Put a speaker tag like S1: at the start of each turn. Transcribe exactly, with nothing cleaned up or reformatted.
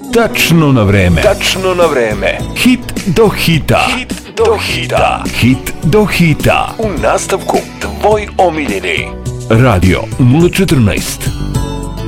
S1: Tačno na vreme.
S2: Tačno na vreme.
S1: Hit do hita.
S2: Hit do hita.
S1: Hit do hita.
S2: U nastavku tvoj omiljeni.
S1: Radio nula četrnaest.